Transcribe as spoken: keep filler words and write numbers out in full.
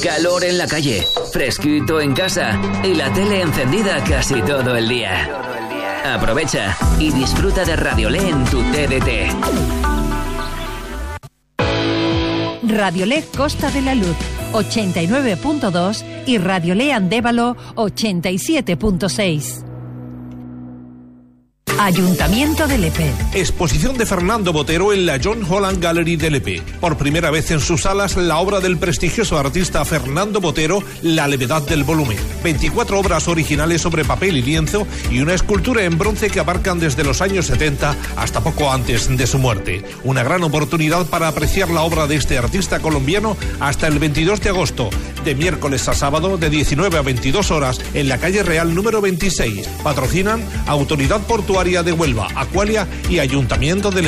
calor en la calle, fresquito en casa y la tele encendida casi todo el día. Aprovecha y disfruta de Radiolé en tu T D T. Radiolé Costa de la Luz ochenta y nueve punto dos y Radiolé Andévalo ochenta y siete punto seis. Ayuntamiento de Lepe. Exposición de Fernando Botero en la John Holland Gallery de Lepe. Por primera vez en sus salas, la obra del prestigioso artista Fernando Botero, La levedad del volumen. veinticuatro obras originales sobre papel y lienzo y una escultura en bronce que abarcan desde los años setenta hasta poco antes de su muerte. Una gran oportunidad para apreciar la obra de este artista colombiano hasta el veintidós de agosto, de miércoles a sábado, de diecinueve a veintidós horas, en la calle Real número veintiséis. Patrocinan Autoridad Portuaria de Huelva, Aqualia y Ayuntamiento de